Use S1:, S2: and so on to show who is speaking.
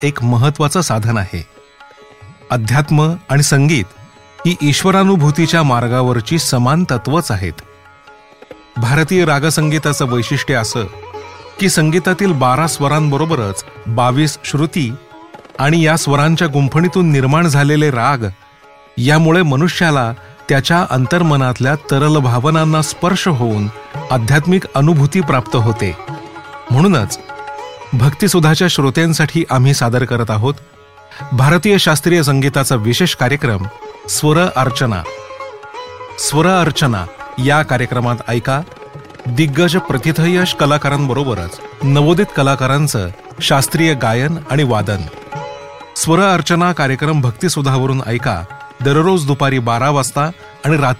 S1: एक महत्त्वाचं साधन आहे. अध्यात्म आणि संगीत ही ईश्वरानुभूतीच्या मार्गावरची समान तत्वच आहेत. भारतीय रागसंगीताचं वैशिष्ट्य असं की संगीतातील 12 स्वरांबरोबरच 22 श्रुती आणि या स्वरांच्या गुंफणीतून निर्माण झालेले राग यामुळे मनुष्याला त्याच्या अंतर्मनातल्या तरल भावनांना स्पर्श होऊन आध्यात्मिक अनुभूती प्राप्त होते. म्हणूनच भक्तिसुधाच्या श्रोत्यांसाठी आम्ही सादर करत आहोत भारतीय शास्त्रीय संगीताचा विशेष कार्यक्रम स्वर अर्चना. स्वर अर्चना या कार्यक्रमात ऐका दिग्गज प्रतिथयश कलाकारांबरोबरच नवोदित कलाकारांचं शास्त्रीय गायन आणि वादन. स्वर अर्चना कार्यक्रम भक्तिसुधावरून ऐका दररोज दुपारी 12 वाजता आणि रात्री